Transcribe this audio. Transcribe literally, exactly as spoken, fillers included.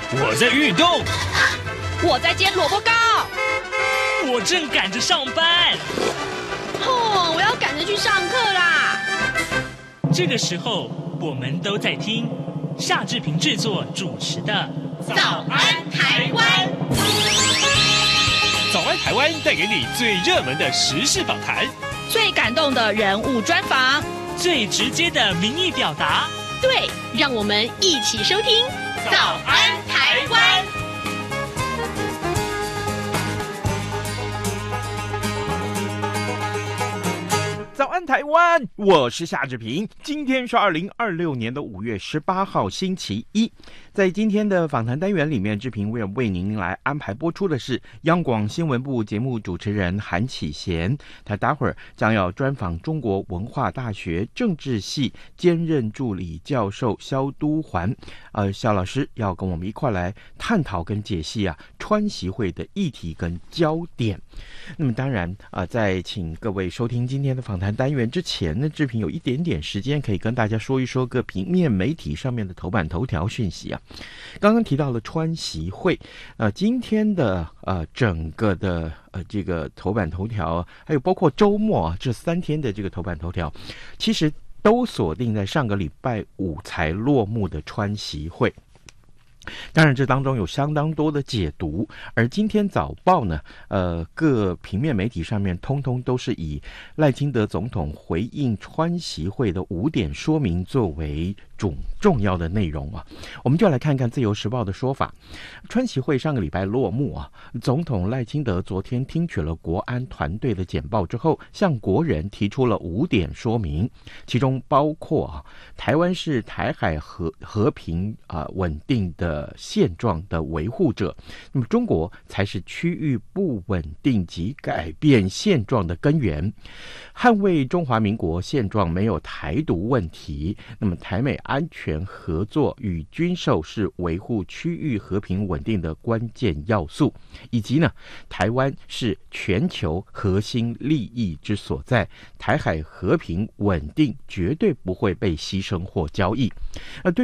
我在运动， 我在煎萝卜糕， 我正赶着上班。 哦，我要赶着去上课啦。 这个时候，我们都在听夏志平制作主持的《 早安台湾》。 早安台湾带给你最热门的时事访谈， 最感动的人物专访， 最直接的民意表达。 对，让我们一起收听《早安台湾》。 早安台湾，我是夏志平。今天是二零二六年的五月十八号，星期一。在今天的访谈单元里面，志平为为您来安排播出的是央广新闻部节目主持人韩启贤，他待会儿将要专访中国文化大学政治系兼任助理教授萧都环，呃，萧老师要跟我们一块来探讨跟解析啊川习会的议题跟焦点。那么当然啊、呃，在请各位收听今天的访谈单元之前呢，志平有一点点时间可以跟大家说一说各平面媒体上面的头版头条讯息啊。刚刚提到了川习会，呃，今天的呃整个的呃这个头版头条，还有包括周末啊这三天的这个头版头条，其实都锁定在上个礼拜五才落幕的川习会。当然这当中有相当多的解读，而今天早报呢呃各平面媒体上面通通都是以赖清德总统回应川习会的五点说明作为重重要的内容啊。我们就来看看自由时报的说法。川习会上个礼拜落幕啊，总统赖清德昨天听取了国安团队的简报之后，向国人提出了五点说明，其中包括啊台湾是台海和和平啊稳定的现状的维护者，那么中国才是区域不稳定及改变现状的根源，捍卫中华民国现状没有台独问题，那么台美安全合作与军售是维护区域和平稳定的关键要素，以及呢台湾是全球核心利益之所在，台海和平稳定绝对不会被牺牲或交易。而对